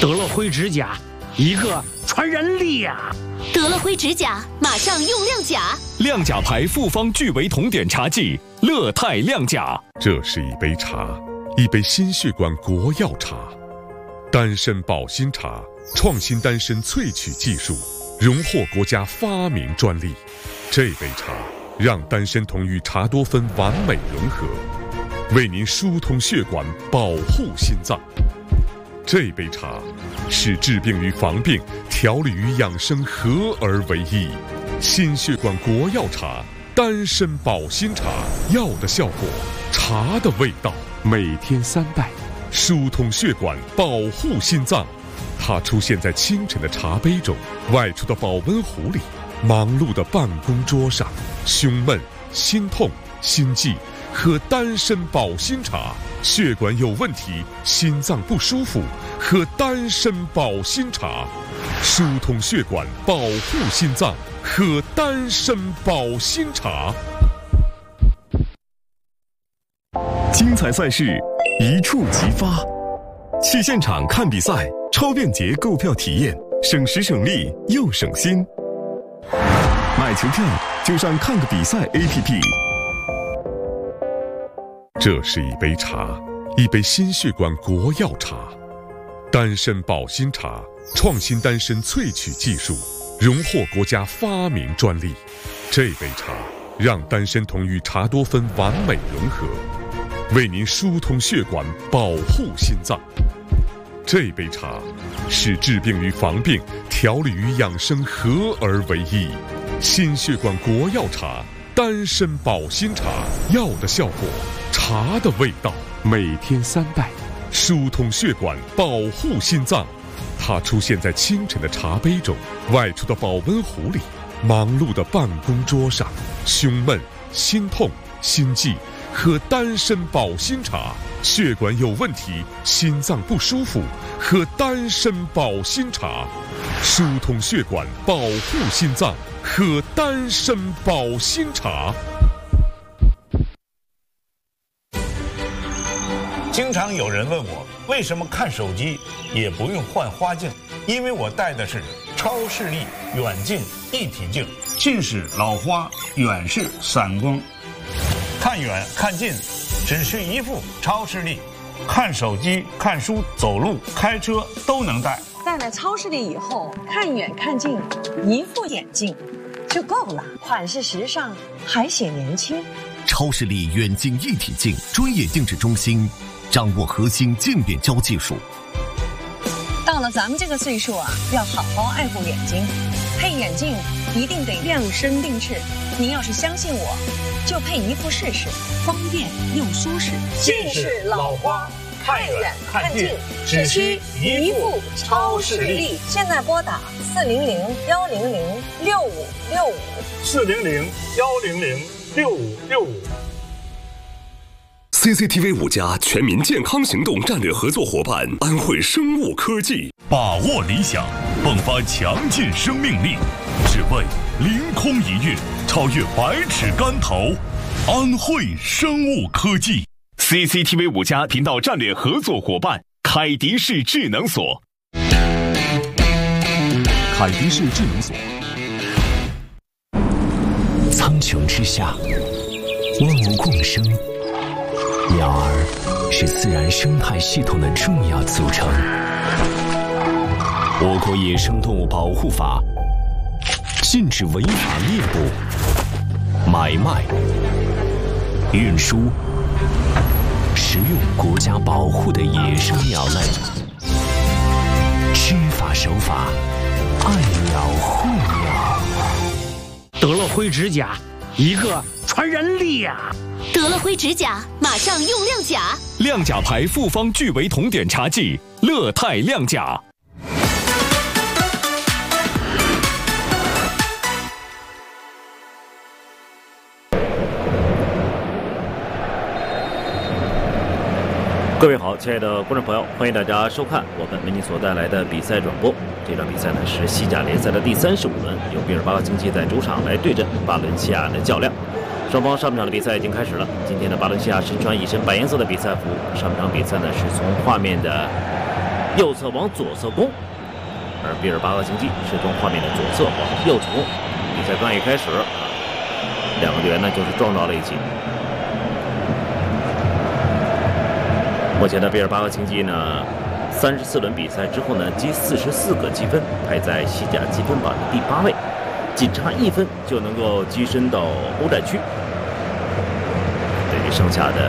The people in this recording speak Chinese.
得了灰指甲，一个传人力呀！ 得了灰指甲，马上用亮甲。 亮甲牌复方聚维酮碘茶剂，乐泰亮甲。 这是一杯茶，一杯心血管国药茶，丹参保心茶，创新丹参萃取技术，荣获国家发明专利。这杯茶让丹参酮与茶多酚完美融合，为您疏通血管，保护心脏。这杯茶是治病与防病、调理与养生合而为一。心血管国药茶，丹参保心茶，药的效果，茶的味道。每天3袋，疏通血管，保护心脏。它出现在清晨的茶杯中，外出的保温壶里，忙碌的办公桌上。胸闷、心痛、心悸，喝丹参保心茶。血管有问题，心脏不舒服，喝丹参保心茶。疏通血管，保护心脏，喝丹参保心茶。 精彩赛事一触即发，去现场看比赛，超便捷购票体验，省时省力又省心。买球票就上看个比赛 APP。 这是一杯茶，一杯心血管国药茶，丹参保心茶，创新丹参萃取技术，荣获国家发明专利。这杯茶让丹参酮与茶多酚完美融合，为您疏通血管，保护心脏。这杯茶是治病与防病、调理与养生合而为一。心血管国药茶，丹参保心茶，药的效果，茶的味道。每天3袋，疏通血管，保护心脏。它出现在清晨的茶杯中，外出的保温壶里，忙碌的办公桌上。胸闷、心痛、心悸，喝丹参保心茶。血管有问题，心脏不舒服，喝丹参保心茶。疏通血管，保护心脏，喝丹参保心茶。 经常有人问我，为什么看手机也不用换花镜？因为我戴的是超视力远近一体镜，近视、老花，远视、散光。看远看近，只需一副超视力，看手机、看书、走路、开车都能戴。 戴了超视力以后，看远看近，一副眼镜就够了，款式时尚，还显年轻。 超视力远近一体镜专业定制中心，掌握核心渐变焦技术。 到了咱们这个岁数啊，要好好爱护眼睛，配眼镜一定得量身定制。您要是相信我，就配一副试试，方便又舒适。 近视、老花，看远看近，只需一副超视力。 现在拨打 400-100-6565。400-100-6565。 CCTV 5家全民健康行动战略合作伙伴安慧生物科技， 把握理想，迸发强劲生命力，只为凌空一跃，超越百尺竿头。安慧生物科技 CCTV 5家频道战略合作伙伴凯迪士智能锁。 凯迪士智能锁。 苍穹之下，万物共生。鸟儿是自然生态系统的重要组成。我国野生动物保护法禁止违法猎捕、买卖、运输、食用国家保护的野生鸟类。知法守法，爱鸟护鸟。 得了灰指甲，一个传人力呀！ 得了灰指甲，马上用亮甲。 亮甲牌复方聚维酮碘茶剂，乐泰亮甲。 各位好，亲爱的观众朋友，欢迎大家收看我们为您所带来的比赛转播。这场比赛呢是西甲联赛的第35轮，由比尔巴鄂竞技在主场来对阵巴伦西亚的较量。双方上半场的比赛已经开始了。今天的巴伦西亚身穿一身白颜色的比赛服。上半场比赛呢是从画面的右侧往左侧攻，而毕尔巴鄂竞技是从画面的左侧往右侧攻。比赛刚一开始，两个队员呢就是撞到了一起。目前的毕尔巴鄂竞技呢，34轮比赛之后呢，积44个积分，排在西甲积分榜的第8位，仅差1分就能够跻身到欧战区。对于剩下的